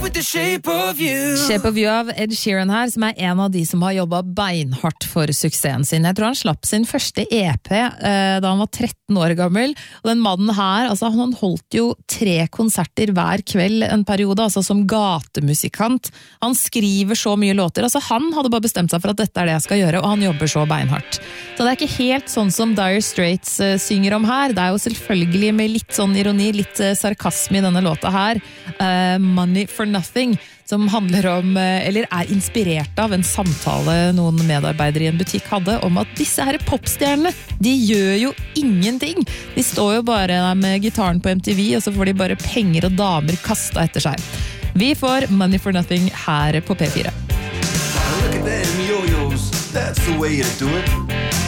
with the shape of you. Shape of You av Ed Sheeran her, som en av de som har jobbet beinhardt for suksessen sin. Jeg tror han slapp sin første EP da han var 13 år gammel, og den mannen her, altså han holdt jo 3 konserter hver kveld en periode, altså som gatemusikant. Han skriver så mye låter, altså han hadde bare bestemt seg for at dette det jeg skal gjøre, og han jobber så beinhardt. Så det ikke helt sånn som Dire Straits synger om her, det jo selvfølgelig med litt sånn ironi, litt sarkasme i denne låta her, Money for Nothing, som handler om, eller inspirert av en samtale noen medarbeidere i en butikk hadde, om at disse her popstjernene, de gjør jo ingenting. De står jo bare der med gitaren på MTV, og så får de bare penger og damer kastet etter seg. Vi får Money for Nothing her på P4. Look at them yo-yos, that's the way to do it.